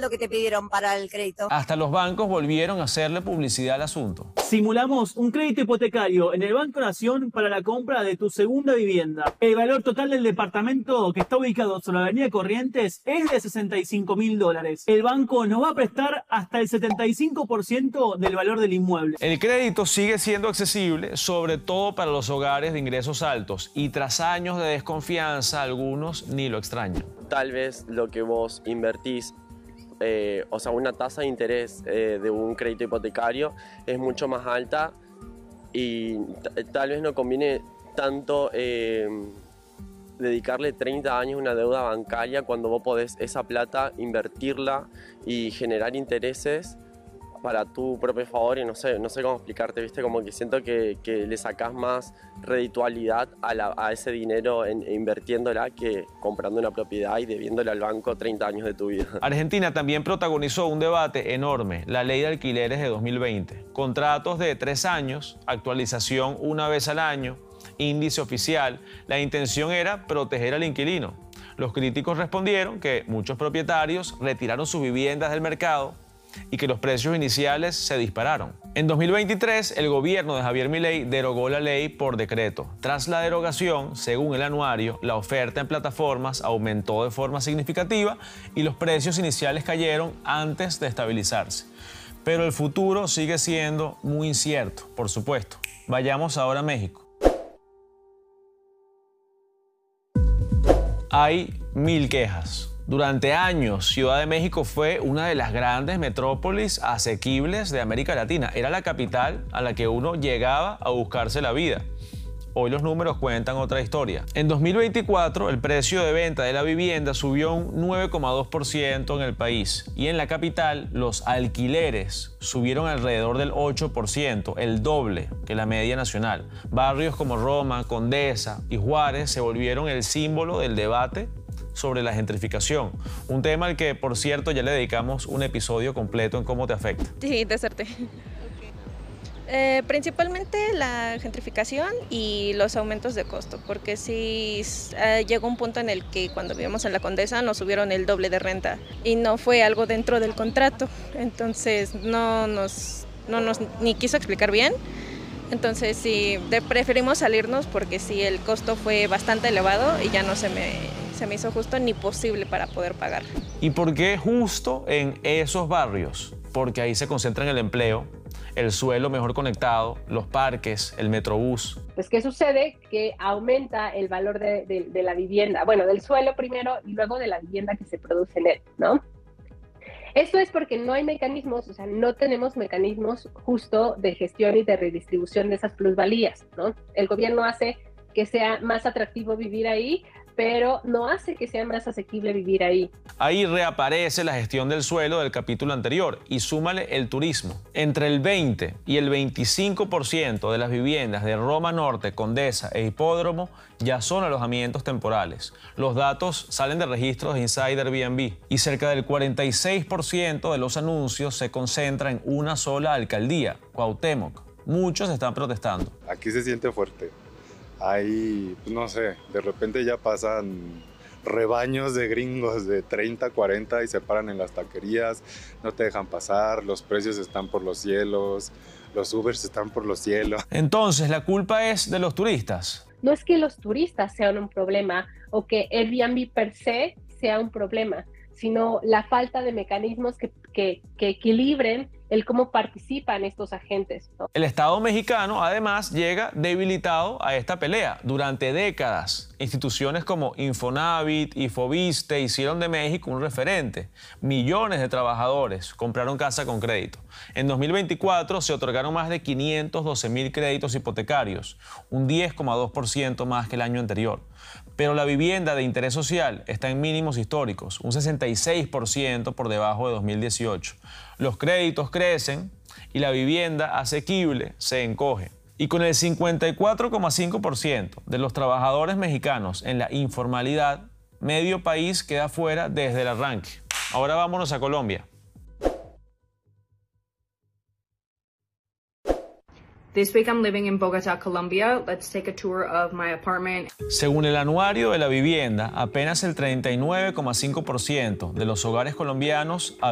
lo que te pidieron para el crédito. Hasta los bancos volvieron a hacerle publicidad al asunto. Simulamos un crédito hipotecario en el Banco Nación para la compra de tu segunda vivienda. El valor total del departamento, que está ubicado sobre la avenida Corrientes, es de $65.000. El banco nos va a prestar hasta el 75% del valor del inmueble. El crédito sigue siendo accesible, sobre todo para los hogares de ingresos altos, y tras años de desconfianza, algunos ni lo extrañan. Tal vez lo que vos invertís, o sea, una tasa de interés de un crédito hipotecario es mucho más alta y tal vez no conviene tanto dedicarle 30 años a una deuda bancaria cuando vos podés esa plata invertirla y generar intereses para tu propio favor. Y no sé cómo explicarte, ¿viste? Como que siento que le sacás más reditualidad a ese dinero invirtiéndola que comprando una propiedad y debiéndole al banco 30 años de tu vida. Argentina también protagonizó un debate enorme, la ley de alquileres de 2020. Contratos de 3 años, actualización una vez al año, índice oficial. La intención era proteger al inquilino. Los críticos respondieron que muchos propietarios retiraron sus viviendas del mercado y que los precios iniciales se dispararon. En 2023, el gobierno de Javier Milei derogó la ley por decreto. Tras la derogación, según el anuario, la oferta en plataformas aumentó de forma significativa y los precios iniciales cayeron antes de estabilizarse. Pero el futuro sigue siendo muy incierto, por supuesto. Vayamos ahora a México. Hay 1000 quejas. Durante años, Ciudad de México fue una de las grandes metrópolis asequibles de América Latina. Era la capital a la que uno llegaba a buscarse la vida. Hoy los números cuentan otra historia. En 2024, el precio de venta de la vivienda subió un 9,2% en el país. Y en la capital, los alquileres subieron alrededor del 8%, el doble que la media nacional. Barrios como Roma, Condesa y Juárez se volvieron el símbolo del debate sobre la gentrificación, un tema al que, por cierto, ya le dedicamos un episodio completo en Cómo te afecta. Sí, deserté. Principalmente la gentrificación y los aumentos de costo, porque sí llegó un punto en el que cuando vivíamos en la Condesa nos subieron el doble de renta y no fue algo dentro del contrato, entonces no nos ni quiso explicar bien. Entonces sí, preferimos salirnos porque sí, el costo fue bastante elevado y ya no se me hizo justo ni posible para poder pagar. ¿Y por qué justo en esos barrios? Porque ahí se concentra el empleo, el suelo mejor conectado, los parques, el metrobús. Pues, ¿qué sucede? Que aumenta el valor de la vivienda, bueno, del suelo primero y luego de la vivienda que se produce en él, ¿no? Esto es porque no hay mecanismos, o sea, no tenemos mecanismos justo de gestión y de redistribución de esas plusvalías, ¿no? El gobierno hace que sea más atractivo vivir ahí, pero no hace que sea más asequible vivir ahí. Ahí reaparece la gestión del suelo del capítulo anterior y súmale el turismo. Entre el 20 y el 25% de las viviendas de Roma Norte, Condesa e Hipódromo ya son alojamientos temporales. Los datos salen de registros de Inside Airbnb y cerca del 46% de los anuncios se concentra en una sola alcaldía, Cuauhtémoc. Muchos están protestando. Aquí se siente fuerte. Ahí, no sé, de repente ya pasan rebaños de gringos de 30, 40 y se paran en las taquerías, no te dejan pasar, los precios están por los cielos, los Ubers están por los cielos. Entonces, ¿la culpa es de los turistas? No es que los turistas sean un problema o que Airbnb per se sea un problema, sino la falta de mecanismos que equilibren el cómo participan estos agentes, ¿no? El Estado mexicano, además, llega debilitado a esta pelea. Durante décadas, instituciones como Infonavit y Foviste hicieron de México un referente. Millones de trabajadores compraron casa con crédito. En 2024 se otorgaron más de 512,000 créditos hipotecarios, un 10,2% más que el año anterior. Pero la vivienda de interés social está en mínimos históricos, un 66% por debajo de 2018. Los créditos crecen y la vivienda asequible se encoge. Y con el 54,5% de los trabajadores mexicanos en la informalidad, medio país queda fuera desde el arranque. Ahora vámonos a Colombia. This week I'm living in Bogotá, Colombia. Let's take a tour of my apartment. Según el anuario de la vivienda, apenas el 39,5% de los hogares colombianos